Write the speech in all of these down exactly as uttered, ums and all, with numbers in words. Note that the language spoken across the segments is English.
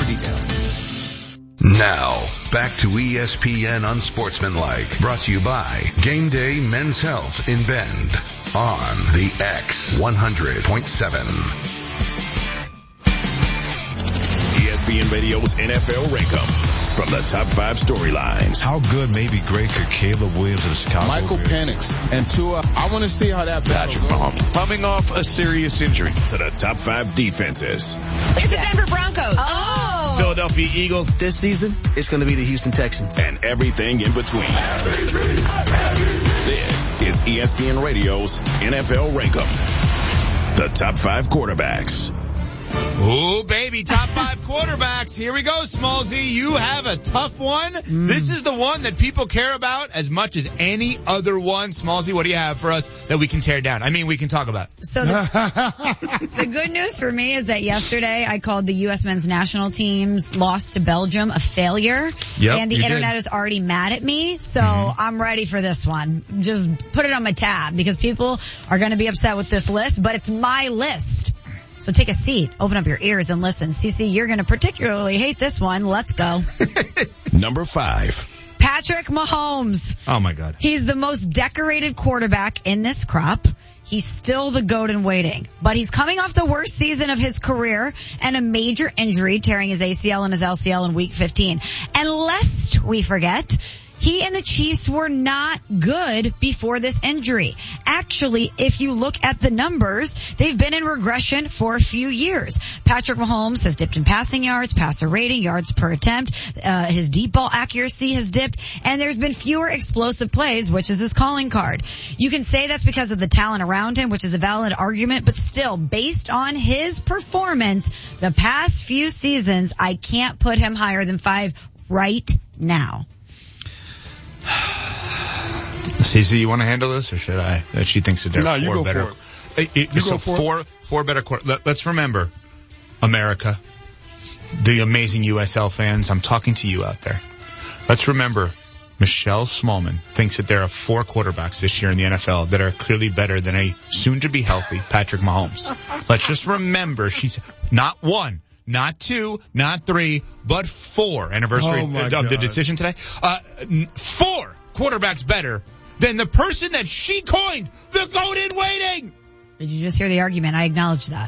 for details. Now, back to E S P N Unsportsmanlike, brought to you by Game Day Men's Health in Bend on the X one hundred point seven. E S P N Radio's N F L Rankum. From the top five storylines. How good, maybe great, could Caleb Williams of the Chicago Michael Bears? Penix and Tua. I want to see how that battle goes. Coming off a serious injury. To the top five defenses. It's the Denver Broncos. Oh. Philadelphia Eagles. This season, it's going to be the Houston Texans. And everything in between. This is E S P N Radio's N F L Rankum. The top five quarterbacks. Ooh, baby, top five quarterbacks. Here we go, Smallsy. You have a tough one. Mm. This is the one that people care about as much as any other one. Smallsy, what do you have for us that we can tear down? I mean, we can talk about. So the, the good news for me is that yesterday I called the U S men's national team's loss to Belgium a failure. Yep, and the internet did. is already mad at me. So mm-hmm. I'm ready for this one. Just put it on my tab because people are going to be upset with this list, but it's my list. So take a seat, open up your ears, and listen. Cece, you're going to particularly hate this one. Let's go. Number five. Patrick Mahomes. Oh, my God. He's the most decorated quarterback in this crop. He's still the GOAT in waiting. But he's coming off the worst season of his career and a major injury, tearing his A C L and his L C L in week fifteen. And lest we forget, he and the Chiefs were not good before this injury. Actually, if you look at the numbers, they've been in regression for a few years. Patrick Mahomes has dipped in passing yards, passer rating, yards per attempt. Uh, his deep ball accuracy has dipped, and there's been fewer explosive plays, which is his calling card. You can say that's because of the talent around him, which is a valid argument, but still, based on his performance the past few seasons, I can't put him higher than five right now. Cece, you want to handle this, or should I? That she thinks that there are no, four you go better. For it. It, it, you so go for four, it. four better. Let, let's remember, America, the amazing U S L fans. I'm talking to you out there. Let's remember, Michelle Smallman thinks that there are four quarterbacks this year in the N F L that are clearly better than a soon-to-be healthy Patrick Mahomes. Let's just remember, she's not one. Not two, not three, but four. Anniversary oh of God. the decision today. Uh, four quarterbacks better than the person that she coined the GOAT in waiting. Did you just hear the argument? I acknowledge that.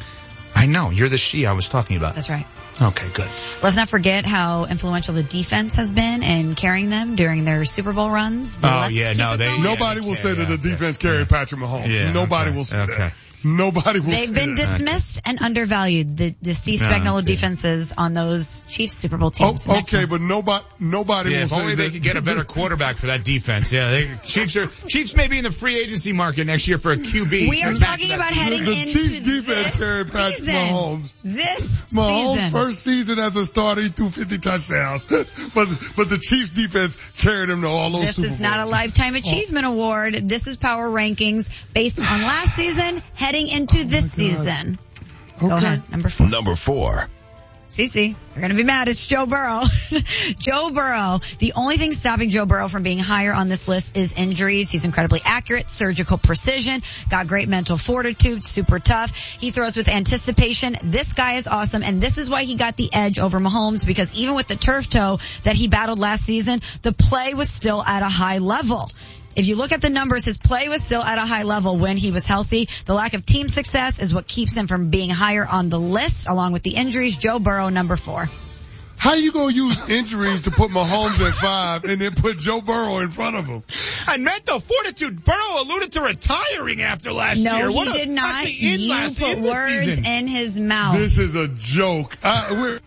I know. You're the she I was talking about. That's right. Okay, good. Let's not forget how influential the defense has been in carrying them during their Super Bowl runs. Oh, Let's yeah, no, they... Nobody yeah, will they say carry, that the yeah, defense yeah. carried Patrick Mahomes. Yeah, Nobody okay, will say okay. that. Nobody will They've say been that. dismissed and undervalued, the, the Steve Spagnuolo okay. defenses on those Chiefs Super Bowl teams. Oh, okay, but nobody, nobody yeah, will if say only that. they could get a better quarterback for that defense. Yeah, they, Chiefs are Chiefs may be in the free agency market next year for a Q B. We are talking about heading the into Chiefs defense this carried Patrick season. Mahomes. This Mahomes' season. first season as a starter, he threw fifty touchdowns. but but the Chiefs defense carried him to all those This Super is Bowls. not a Lifetime Achievement oh. Award. This is power rankings based on last season, heading into oh this season. Okay. Go ahead, number four. Number four. Cece, you're going to be mad. It's Joe Burrow. Joe Burrow. The only thing stopping Joe Burrow from being higher on this list is injuries. He's incredibly accurate, surgical precision, got great mental fortitude, super tough. He throws with anticipation. This guy is awesome, and this is why he got the edge over Mahomes, because even with the turf toe that he battled last season, the play was still at a high level. If you look at the numbers, his play was still at a high level when he was healthy. The lack of team success is what keeps him from being higher on the list, along with the injuries. Joe Burrow, number four. How you gonna use injuries to put Mahomes at five and then put Joe Burrow in front of him? And mental fortitude. Burrow alluded to retiring after last no, year. No, he what did a, not. In You last, put in words season. in his mouth. This is a joke. I, we're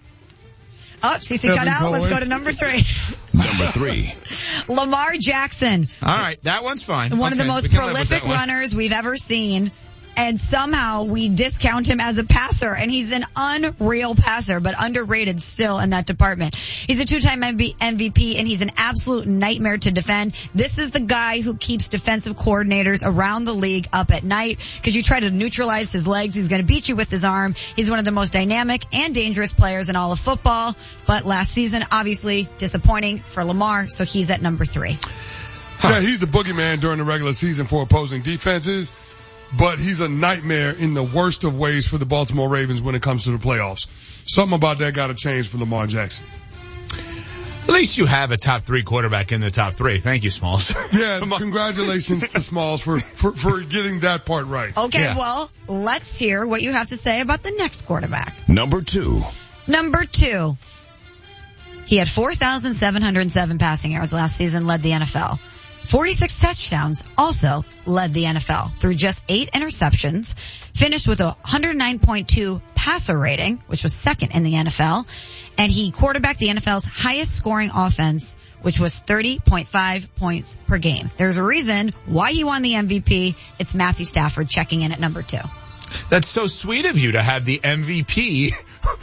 Oh, Cece cut out. Cohen. Let's go to number three. Number three. Lamar Jackson. All right, that one's fine. One okay, of the most prolific runners we've ever seen. And somehow we discount him as a passer, and he's an unreal passer, but underrated still in that department. He's a two-time M V P, and he's an absolute nightmare to defend. This is the guy who keeps defensive coordinators around the league up at night, because you try to neutralize his legs, he's going to beat you with his arm. He's one of the most dynamic and dangerous players in all of football, but last season, obviously disappointing for Lamar, so he's at number three. Huh. Yeah, he's the boogeyman during the regular season for opposing defenses. but he's a nightmare in the worst of ways for the Baltimore Ravens when it comes to the playoffs. Something about that got to change for Lamar Jackson. At least you have a top three quarterback in the top three. Thank you, Smalls. Yeah, congratulations to Smalls for, for, for getting that part right. Okay, Yeah. well, let's hear what you have to say about the next quarterback. Number two. Number two. He had four thousand seven hundred seven passing yards last season, led the N F L. forty-six touchdowns, also led the N F L through just eight interceptions, finished with a one oh nine point two passer rating, which was second in the N F L, and he quarterbacked the N F L's highest scoring offense, which was thirty point five points per game. There's a reason why he won the M V P. It's Matthew Stafford checking in at number two. That's so sweet of you to have the M V P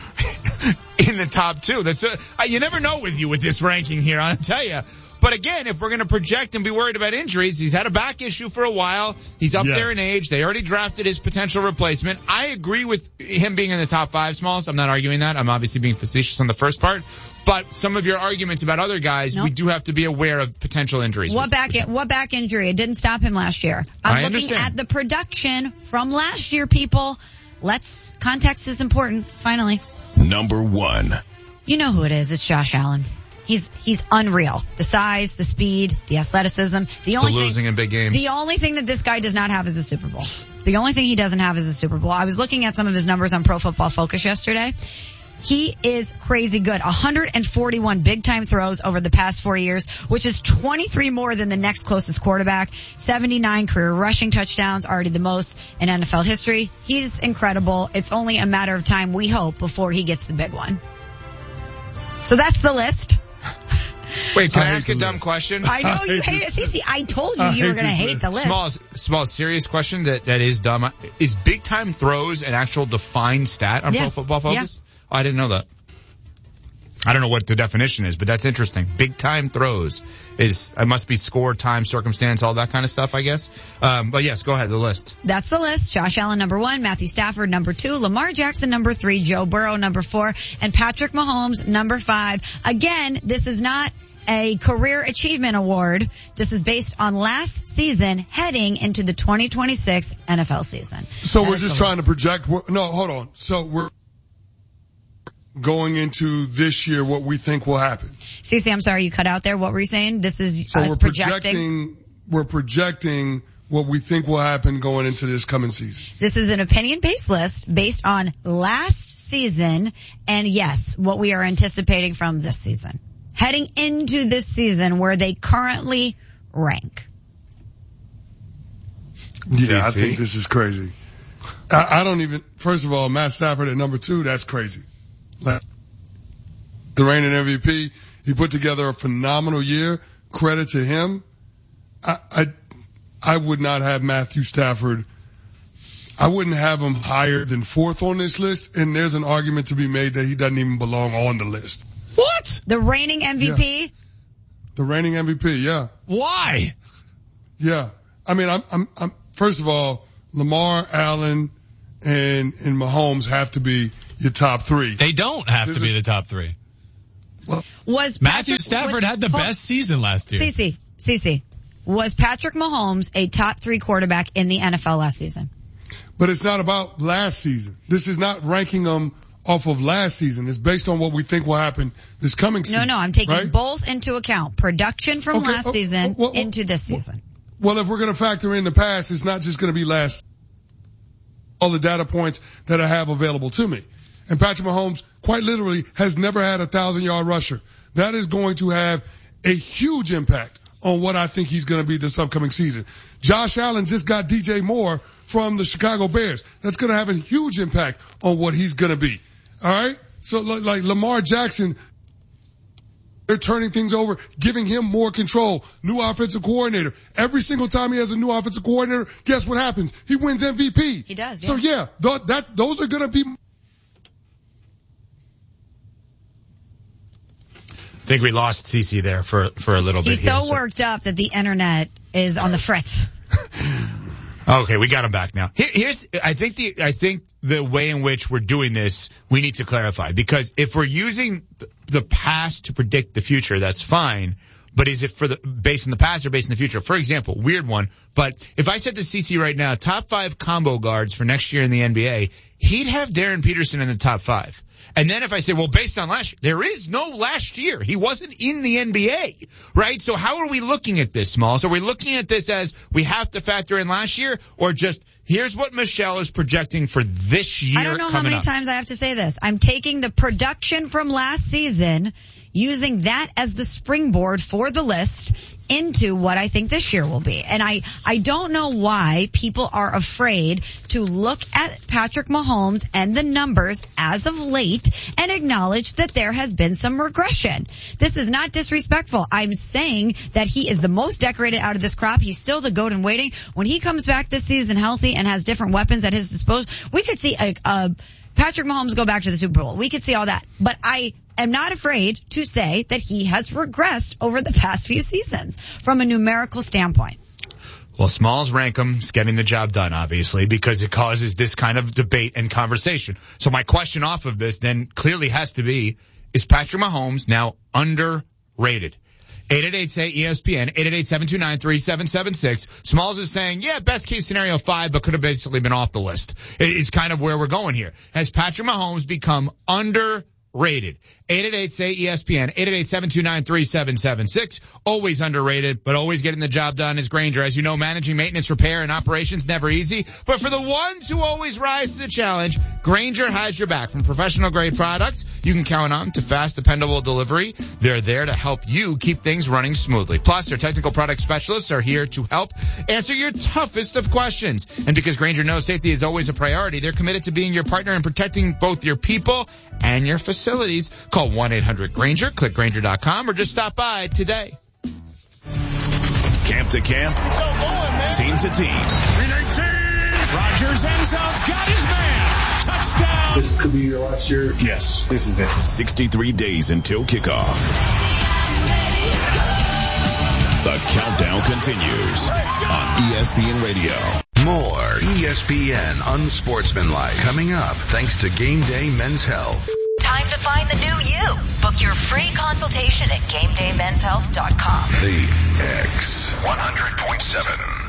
in the top two. That's a, you never know with you with this ranking here, I'll tell you. But again, if we're going to project and be worried about injuries, he's had a back issue for a while. He's up Yes. there in age. They already drafted his potential replacement. I agree with him being in the top five, Smalls. I'm not arguing that. I'm obviously being facetious on the first part. But some of your arguments about other guys, Nope. we do have to be aware of potential injuries. What back, what back injury? It didn't stop him last year. I'm I looking understand. at the production from last year, people. Let's, context is important, finally. Number one. You know who it is. It's Josh Allen. He's, he's unreal. The size, the speed, the athleticism. The The only losing thing, in big games. the only thing that this guy does not have is a Super Bowl. The only thing he doesn't have is a Super Bowl. I was looking at some of his numbers on Pro Football Focus yesterday. He is crazy good. one hundred forty-one big-time throws over the past four years, which is twenty-three more than the next closest quarterback. seventy-nine career rushing touchdowns, already the most in N F L history. He's incredible. It's only a matter of time, we hope, before he gets the big one. So that's the list. Wait, can I, I hate ask a the dumb list. question? I know you I hate it. Cece, I told you I you were hate going to this hate list. the list. Small, small, serious question that, that is dumb. Is big time throws an actual defined stat on Yeah. Pro Football Focus? Oh, I didn't know that. I don't know what the definition is, but that's interesting. Big time throws is, it must be score, time, circumstance, all that kind of stuff, I guess. Um, but yes, go ahead, the list. That's the list. Josh Allen, number one. Matthew Stafford, number two. Lamar Jackson, number three. Joe Burrow, number four. And Patrick Mahomes, number five. Again, this is not a career achievement award. This is based on last season heading into the twenty twenty-six N F L season. So That we're is just the trying list. to project. we're- No, hold on. So we're going into this year what we think will happen. Cece, I'm sorry you cut out there. What were you saying? This is So us we're projecting. projecting, we're projecting what we think will happen going into this coming season. This is an opinion-based list based on last season and yes, what we are anticipating from this season. Heading into this season where they currently rank. Yeah, I C C. think this is crazy. I, I don't even, first of all, Matt Stafford at number two, that's crazy. Like, the reigning M V P, he put together a phenomenal year. Credit to him. I, I, I would not have Matthew Stafford. I wouldn't have him higher than fourth on this list, and there's an argument to be made that he doesn't even belong on the list. What? The reigning M V P? The reigning M V P, yeah. Why? Yeah. I mean, I'm, I'm, I'm, first of all, Lamar, Allen, and, and Mahomes have to be your top three. They don't have This to be is- the top three. Was Matthew Patrick- Stafford was- had the hold- best season last year. Cece, Cece, was Patrick Mahomes a top three quarterback in the N F L last season? But it's not about last season. This is not ranking them off of last season. It's based on what we think will happen this coming No, season. no, I'm taking right? both into account. Production from Okay, last oh, season oh, well, well, into this season. Well, if we're going to factor in the past, it's not just going to be last, all the data points that I have available to me. And Patrick Mahomes, quite literally, has never had a thousand yard rusher. That is going to have a huge impact on what I think he's going to be this upcoming season. Josh Allen just got D J Moore from the Chicago Bears. That's going to have a huge impact on what he's going to be. All right? So like, like Lamar Jackson, they're turning things over, giving him more control. New offensive coordinator. Every single time he has a new offensive coordinator, guess what happens? He wins M V P. He does, So yeah. yeah, th- that, those are going to be. I think we lost Cece there for, for a little bit. He's here, so worked up that the internet is on the fritz. Okay, we got him back now. Here, here's, I think the, I think the way in which we're doing this, we need to clarify, because if we're using the past to predict the future, that's fine. but is it for the based in the past or based in the future? For example, weird one, but if I said to C C right now, top five combo guards for next year in the N B A, he'd have Darren Peterson in the top five. And then if I say, well, based on last year, there is no last year. He wasn't in the N B A, right? So how are we looking at this, Smalls? Are we looking at this as we have to factor in last year, or just here's what Michelle is projecting for this year? I don't know how many up? times I have to say this. I'm taking the production from last season, using that as the springboard for the list into what I think this year will be. And I, I don't know why people are afraid to look at Patrick Mahomes and the numbers as of late and acknowledge that there has been some regression. This is not disrespectful. I'm saying that he is the most decorated out of this crop. He's still the GOAT in waiting. When he comes back this season healthy and has different weapons at his disposal, we could see a, a Patrick Mahomes go back to the Super Bowl. We could see all that. But I am not afraid to say that he has regressed over the past few seasons from a numerical standpoint. Well, Smalls Rankham's getting the job done, obviously, because it causes this kind of debate and conversation. So my question off of this then clearly has to be, is Patrick Mahomes now underrated? eight eight eight, say E S P N, eight eight eight, seven two nine, three seven seven six. Smalls is saying, yeah, best case scenario five, but could have basically been off the list. It is kind of where we're going here. Has Patrick Mahomes become underrated? eight eight eight, say E S P N, eight eight eight, seven two nine, three seven seven six. Always underrated, but always getting the job done is Grainger. As you know, managing maintenance, repair, and operations never easy. But for the ones who always rise to the challenge, Grainger has your back. From professional grade products you can count on to fast, dependable delivery, they're there to help you keep things running smoothly. Plus, their technical product specialists are here to help answer your toughest of questions. And because Grainger knows safety is always a priority, they're committed to being your partner in protecting both your people and your facilities. Call one eight hundred Grainger, click Grainger dot com, or just stop by today. Camp to camp, team to team. Rodgers end zone's got his man. Touchdown. This could be your last year. Yes, this is it. sixty-three days until kickoff. The countdown continues on E S P N Radio. More E S P N Unsportsmanlike coming up thanks to Game Day Men's Health. Time to find the new you. Book your free consultation at game day men's health dot com. The X one hundred point seven.